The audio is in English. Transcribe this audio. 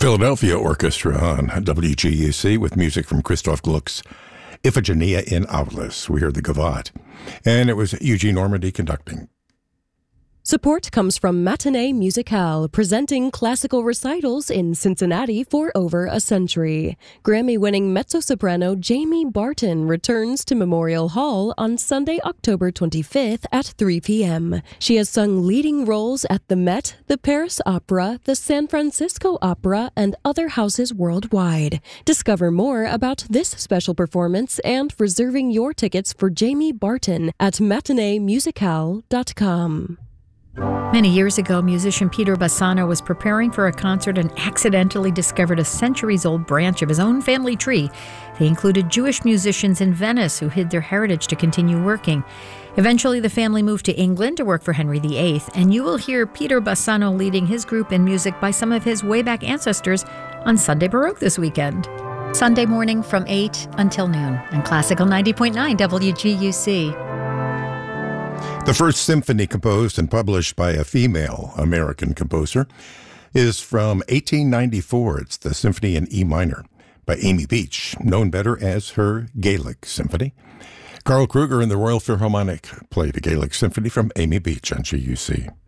Philadelphia Orchestra on WGUC with music from Christoph Gluck's Iphigenia in Aulis. We heard the Gavotte. And it was Eugene Ormandy conducting. Support comes from Matinee Musicale, presenting classical recitals in Cincinnati for over a century. Grammy-winning mezzo-soprano Jamie Barton returns to Memorial Hall on Sunday, October 25th at 3 p.m. She has sung leading roles at the Met, the Paris Opera, the San Francisco Opera, and other houses worldwide. Discover more about this special performance and reserving your tickets for Jamie Barton at matineemusicale.com. Many years ago, musician Peter Bassano was preparing for a concert and accidentally discovered a centuries-old branch of his own family tree. They included Jewish musicians in Venice who hid their heritage to continue working. Eventually, the family moved to England to work for Henry VIII, and you will hear Peter Bassano leading his group in music by some of his way-back ancestors on Sunday Baroque this weekend. Sunday morning from 8 until noon on Classical 90.9 WGUC. The first symphony composed and published by a female American composer is from 1894. It's the Symphony in E minor by Amy Beach, known better as her Gaelic Symphony. Carl Kruger and the Royal Philharmonic played a Gaelic Symphony from Amy Beach on GUC.